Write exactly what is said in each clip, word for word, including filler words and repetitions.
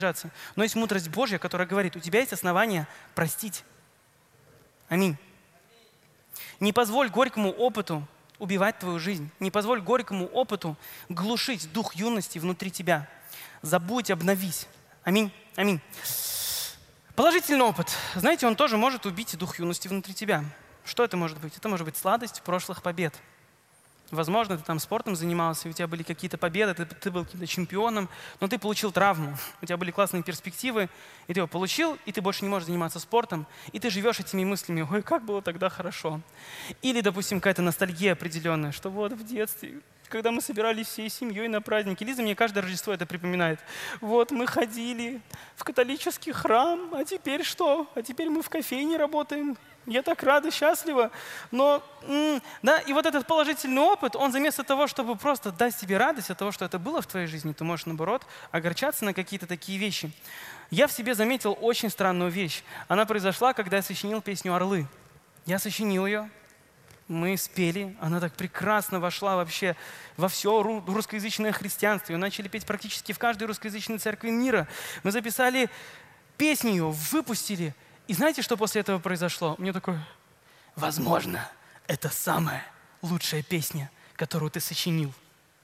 Но есть мудрость Божья, которая говорит, у тебя есть основания простить. Аминь. Не позволь горькому опыту убивать твою жизнь. Не позволь горькому опыту глушить дух юности внутри тебя. Забудь, обновись. Аминь. Аминь. Положительный опыт. Знаете, он тоже может убить дух юности внутри тебя. Что это может быть? Это может быть сладость прошлых побед. Возможно, ты там спортом занимался, и у тебя были какие-то победы, ты, ты был каким-то чемпионом, но ты получил травму, у тебя были классные перспективы, и ты его получил, и ты больше не можешь заниматься спортом, и ты живешь этими мыслями, ой, как было тогда хорошо. Или, допустим, какая-то ностальгия определенная, что вот в детстве, когда мы собирались всей семьей на праздники, Лиза мне каждое Рождество это припоминает. Вот мы ходили в католический храм, а теперь что? А теперь мы в кофейне работаем. Я так рада, счастлива. Но, да, и вот этот положительный опыт, он вместо того, чтобы просто дать себе радость от того, что это было в твоей жизни, ты можешь, наоборот, огорчаться на какие-то такие вещи. Я в себе заметил очень странную вещь. Она произошла, когда я сочинил песню «Орлы». Я сочинил ее, мы спели, она так прекрасно вошла вообще во все русскоязычное христианство. Ее начали петь практически в каждой русскоязычной церкви мира. Мы записали песню ее, выпустили. И знаете, что после этого произошло? Мне такое, возможно, это самая лучшая песня, которую ты сочинил.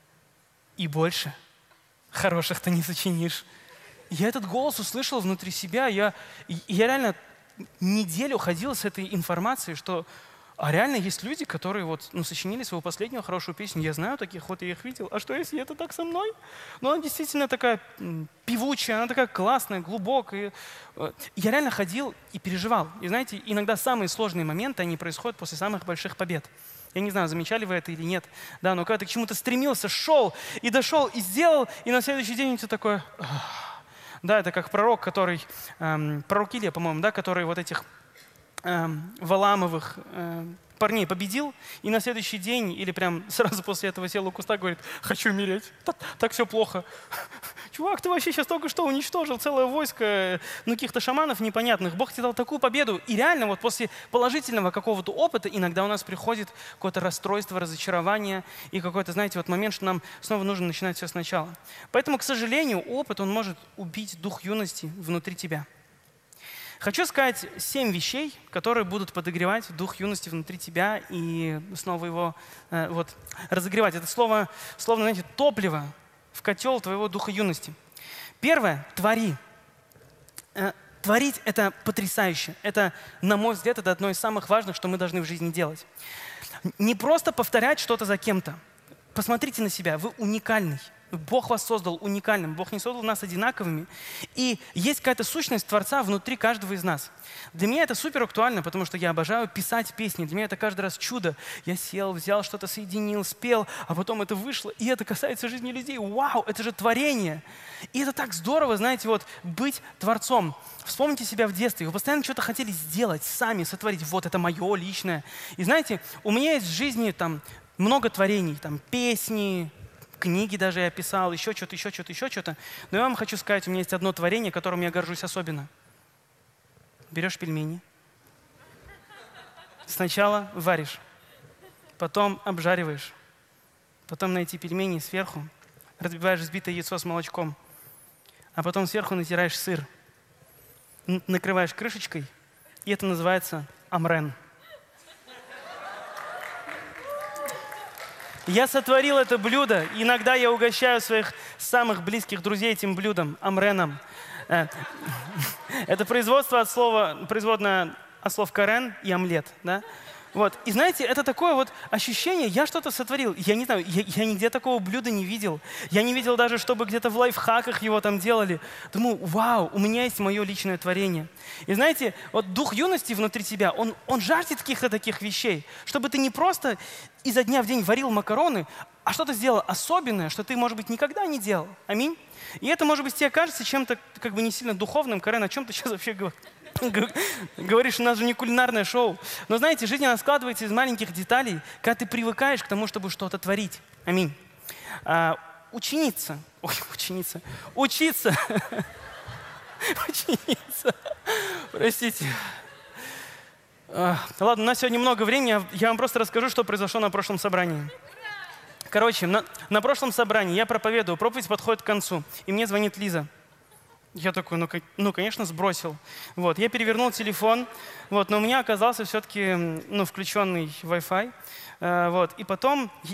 И больше хороших ты не сочинишь. Я этот голос услышал внутри себя. Я, я реально неделю ходил с этой информацией, что а реально есть люди, которые вот, ну, сочинили свою последнюю хорошую песню. Я знаю таких, вот я их видел. А что, если это так со мной? Ну, она действительно такая певучая, она такая классная, глубокая. Я реально ходил и переживал. И знаете, иногда самые сложные моменты, они происходят после самых больших побед. Я не знаю, замечали вы это или нет. Да, но когда ты к чему-то стремился, шел и дошел, и сделал, и на следующий день у тебя такое... Да, это как пророк, который... Эм, пророк Илия, по-моему, да, который вот этих... Валамовых э, парней победил, и на следующий день или прям сразу после этого сел у куста, говорит, хочу умереть, так, так все плохо. Чувак, ты вообще сейчас только что уничтожил целое войско ну, каких-то шаманов непонятных. Бог тебе дал такую победу. И реально вот после положительного какого-то опыта иногда у нас приходит какое-то расстройство, разочарование и какой-то, знаете, вот момент, что нам снова нужно начинать все сначала. Поэтому, к сожалению, опыт, он может убить дух юности внутри тебя. Хочу сказать семь вещей, которые будут подогревать дух юности внутри тебя и снова его э, вот, разогревать. Это слово, словно, знаете, топливо в котел твоего духа юности. Первое – твори. Э, творить – это потрясающе. Это, на мой взгляд, это одно из самых важных, что мы должны в жизни делать. Не просто повторять что-то за кем-то. Посмотрите на себя, вы уникальный. Бог вас создал уникальным, Бог не создал нас одинаковыми. И есть какая-то сущность Творца внутри каждого из нас. Для меня это супер актуально, потому что я обожаю писать песни. Для меня это каждый раз чудо. Я сел, взял что-то, соединил, спел, а потом это вышло. И это касается жизни людей. Вау, это же творение. И это так здорово, знаете, вот быть Творцом. Вспомните себя в детстве. Вы постоянно что-то хотели сделать, сами сотворить. Вот это мое личное. И знаете, у меня есть в жизни там много творений, там песни, книги даже я писал, еще что-то, еще что-то, еще что-то. Но я вам хочу сказать, у меня есть одно творение, которым я горжусь особенно. Берешь пельмени, сначала варишь, потом обжариваешь, потом на эти пельмени сверху разбиваешь взбитое яйцо с молочком, а потом сверху натираешь сыр, накрываешь крышечкой, и это называется амрен. Я сотворил это блюдо. Иногда я угощаю своих самых близких друзей этим блюдом, амреном. Это производство от слова, производное от слов карен и омлет. Да? Вот. И знаете, это такое вот ощущение, я что-то сотворил. Я не знаю, я, я нигде такого блюда не видел. Я не видел даже, чтобы где-то в лайфхаках его там делали. Думаю, вау, у меня есть мое личное творение. И знаете, вот дух юности внутри тебя, он, он жаждет каких-то таких вещей, чтобы ты не просто изо дня в день варил макароны, а что-то сделал особенное, что ты, может быть, никогда не делал. Аминь. И это, может быть, тебе кажется чем-то как бы не сильно духовным. Карен, о чем ты сейчас вообще говоришь? Говоришь, у нас же не кулинарное шоу. Но знаете, жизнь, она складывается из маленьких деталей, когда ты привыкаешь к тому, чтобы что-то творить. Аминь. А, ученица. Ой, ученица. Учиться. Ученица. Простите. А, ладно, у нас сегодня много времени. Я вам просто расскажу, что произошло на прошлом собрании. Короче, на, на прошлом собрании я проповедую, проповедь подходит к концу. И мне звонит Лиза. Я такой, ну, ну конечно, сбросил. Вот, я перевернул телефон, вот, но у меня оказался все-таки ну, включенный Wi-Fi. Вот, и потом